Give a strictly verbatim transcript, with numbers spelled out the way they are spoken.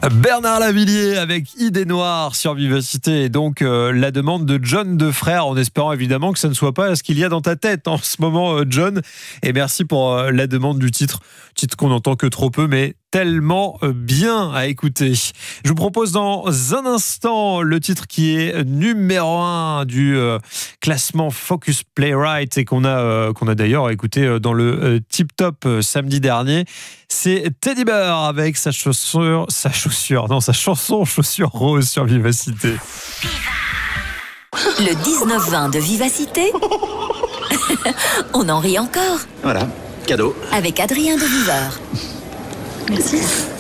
Bernard Lavilliers avec Idée Noire sur Vivacité et donc euh, la demande de John Defrère, en espérant évidemment que ça ne soit pas ce qu'il y a dans ta tête en ce moment, euh, John. Et merci pour euh, la demande du titre, titre qu'on n'entend que trop peu, mais tellement euh, bien à écouter. Je vous propose dans un instant le titre qui est numéro un du euh, classement Focus Playwright et qu'on a, euh, qu'on a d'ailleurs écouté dans le euh, Tip Top euh, samedi dernier. C'est Teddy Bear avec sa chaussure, sa chaussure, non, sa chanson Chaussure Rose sur Vivacité. Le dix-neuf vingt de Vivacité. On en rit encore. Voilà, cadeau. Avec Adrien de Viveur. Merci.